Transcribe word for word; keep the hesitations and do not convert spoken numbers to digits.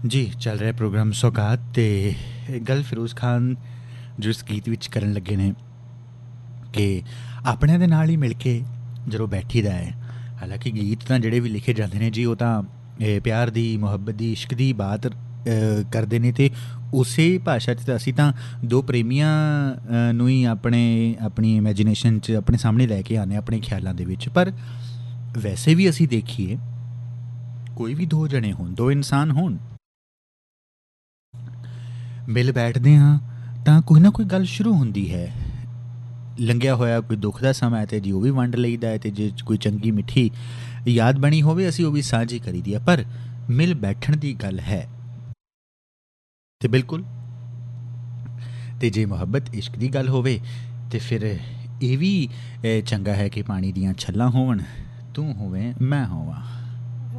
ਜੀ ਚੱਲ ਰਿਹਾ ਪ੍ਰੋਗਰਾਮ ਸੌਗਾਤ ਤੇ ਗੱਲ ਫਿਰੋਜ਼ ਖਾਨ ਜੋ ਇਸ ਗੀਤ ਵਿੱਚ ਕਰਨ ਲੱਗੇ ਨੇ ਕਿ ਆਪਣਿਆਂ ਦੇ ਨਾਲ ਹੀ ਮਿਲ ਕੇ ਜਦੋਂ ਬੈਠੀਦਾ ਹੈ। ਹਾਲਾਂਕਿ ਗੀਤ ਤਾਂ ਜਿਹੜੇ ਵੀ ਲਿਖੇ ਜਾਂਦੇ ਨੇ ਜੀ ਉਹ ਤਾਂ ਇਹ ਪਿਆਰ ਦੀ ਮੁਹੱਬਤ ਦੀ ਇਸ਼ਕ ਦੀ ਬਾਤ ਕਰਦੇ ਨੇ ਅਤੇ ਉਸੇ ਭਾਸ਼ਾ 'ਚ ਤਾਂ ਅਸੀਂ ਤਾਂ ਦੋ ਪ੍ਰੇਮੀਆਂ ਅ, ਨੂੰ ਹੀ ਆਪਣੇ ਆਪਣੀ ਇਮੈਜੀਨੇਸ਼ਨ 'ਚ ਆਪਣੇ ਸਾਹਮਣੇ ਲੈ ਕੇ ਆਉਂਦੇ ਆਪਣੇ ਖਿਆਲਾਂ ਦੇ ਵਿੱਚ। ਪਰ ਵੈਸੇ ਵੀ ਅਸੀਂ ਦੇਖੀਏ ਕੋਈ ਵੀ ਦੋ ਜਣੇ ਹੋਣ ਦੋ ਇਨਸਾਨ ਹੋਣ ਮਿਲ ਬੈਠਦੇ ਹਾਂ ਤਾਂ ਕੋਈ ਨਾ ਕੋਈ ਗੱਲ ਸ਼ੁਰੂ ਹੁੰਦੀ ਹੈ। ਲੰਘਿਆ ਹੋਇਆ ਕੋਈ ਦੁੱਖ ਦਾ ਸਮਾਂ ਹੈ ਅਤੇ ਜੀ ਉਹ ਵੀ ਵੰਡ ਲਈਦਾ ਹੈ ਅਤੇ ਜੇ ਕੋਈ ਚੰਗੀ ਮਿੱਠੀ ਯਾਦ ਬਣੀ ਹੋਵੇ ਅਸੀਂ ਉਹ ਵੀ ਸਾਂਝੀ ਕਰੀਦੀ ਹੈ। ਪਰ ਮਿਲ ਬੈਠਣ ਦੀ ਗੱਲ ਹੈ ਤੇ ਬਿਲਕੁਲ ਅਤੇ ਜੇ ਮੁਹੱਬਤ ਇਸ਼ਕ ਦੀ ਗੱਲ ਹੋਵੇ ਤਾਂ ਫਿਰ ਇਹ ਵੀ ਚੰਗਾ ਹੈ ਕਿ ਪਾਣੀ ਦੀਆਂ ਛੱਲਾਂ ਹੋਣ ਤੂੰ ਹੋਵੇਂ ਮੈਂ ਹੋਵਾਂ।